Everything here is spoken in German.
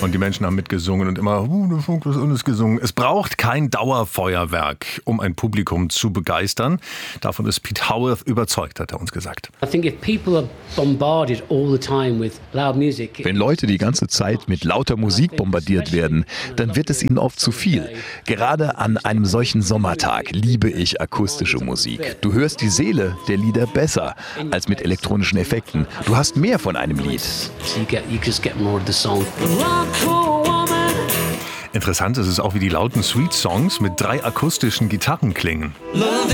Und die Menschen haben mitgesungen und immer und es gesungen. Es braucht kein Dauerfeuerwerk, um ein Publikum zu begeistern. Davon ist Pete Howarth überzeugt, hat er uns gesagt. Wenn Leute die ganze Zeit mit lauter Musik bombardiert werden, dann wird es ihnen oft zu viel. Gerade an einem solchen Sommertag liebe ich akustische Musik. Du hörst die Seele der Lieder besser als mit elektronischen Effekten. Du hast mehr von einem Lied. Interessant ist es auch, wie die lauten Sweet Songs mit 3 akustischen Gitarren klingen.